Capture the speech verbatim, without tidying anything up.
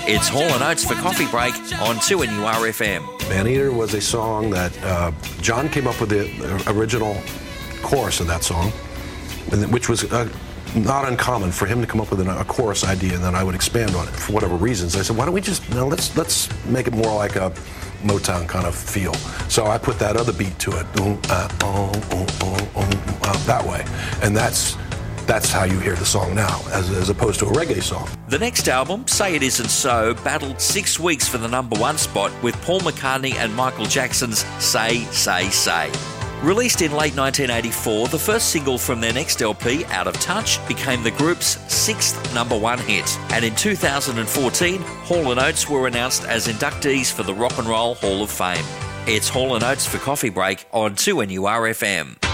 It's Hall and Oates for Coffee Break on two N U R F M. Maneater was a song that uh, John came up with the original chorus of that song, which was uh, not uncommon for him to come up with a chorus idea, and then I would expand on it for whatever reasons. I said, why don't we just, you know, let's let's make it more like a Motown kind of feel. So I put that other beat to it, uh, uh, uh, uh, uh, that way, and that's that's how you hear the song now, as, as opposed to a reggae song. The next album, Say It Isn't So, battled six weeks for the number one spot with Paul McCartney and Michael Jackson's Say, Say, Say. Released in late nineteen eighty-four, the first single from their next L P, Out of Touch, became the group's sixth number one hit. And in two thousand fourteen, Hall and Oates were announced as inductees for the Rock and Roll Hall of Fame. It's Hall and Oates for Coffee Break on two N U R F M.